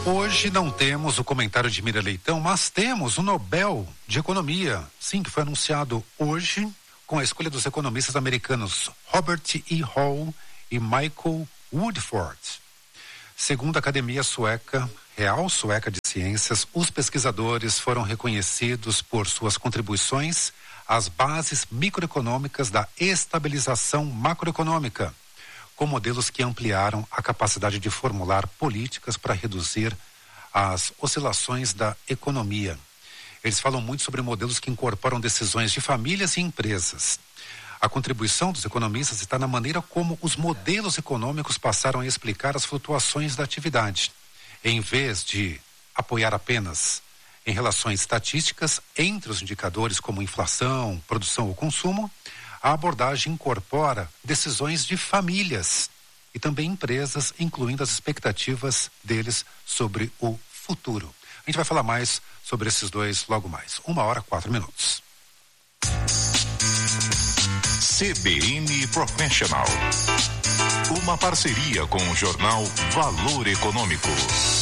Hoje não temos o comentário de Mira Leitão, mas temos o Nobel de Economia, sim, que foi anunciado hoje com a escolha dos economistas americanos Robert E. Hall e Michael Woodford. Segundo a Academia Real Sueca de Ciências, os pesquisadores foram reconhecidos por suas contribuições às bases microeconômicas da estabilização macroeconômica, com modelos que ampliaram a capacidade de formular políticas para reduzir as oscilações da economia. Eles falam muito sobre modelos que incorporam decisões de famílias e empresas. A contribuição dos economistas está na maneira como os modelos econômicos passaram a explicar as flutuações da atividade, em vez de apoiar apenas em relações estatísticas entre os indicadores como inflação, produção ou consumo. A abordagem incorpora decisões de famílias e também empresas, incluindo as expectativas deles sobre o futuro. A gente vai falar mais sobre esses dois logo mais. 1h04. CBN Professional. Uma parceria com o jornal Valor Econômico.